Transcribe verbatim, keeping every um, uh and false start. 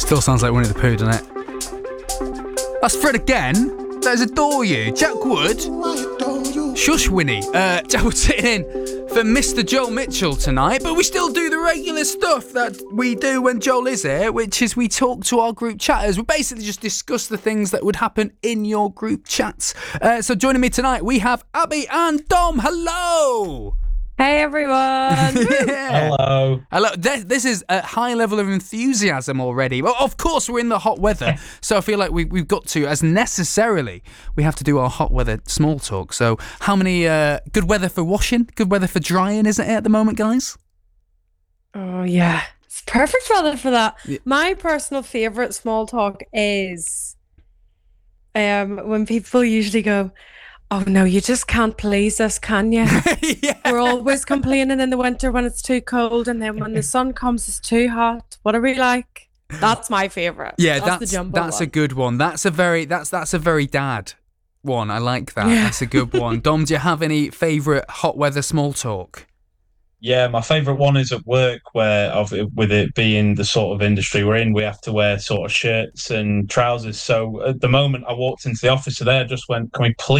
Still sounds like Winnie the Pooh, doesn't it? That's Fred again. That is Adore You. Jack Wood. Shush, Winnie. Uh, Jack Wood sitting in for Mister Joel Mitchell tonight, but we still do the regular stuff that we do when Joel is here, which is we talk to our group chatters. We basically just discuss the things that would happen in your group chats. Uh, so joining me tonight, we have Abby and Dom. Hello! Hey everyone! Yeah. Hello. Hello. This, this is a high level of enthusiasm already. Well, of course, we're in the hot weather, so I feel like we, we've got to, as necessarily, we have to do our hot weather small talk. So, how many uh, good weather for washing, good weather for drying, isn't it at the moment, guys? Oh yeah, it's perfect weather for that. Yeah. My personal favourite small talk is um when people usually go, "Oh no, you just can't please us, can you? Yeah. We're always complaining in the winter when it's too cold, and then when the sun comes, it's too hot. What are we like?" That's my favourite. Yeah, that's, that's the jumbo that's one. a good one. That's a very that's that's a very dad one. I like that. Yeah. That's a good one. Dom, do you have any favourite hot weather small talk? Yeah, my favourite one is at work, where of with it being the sort of industry we're in, we have to wear sort of shirts and trousers. So at the moment, I walked into the office today, I just went, "Can we please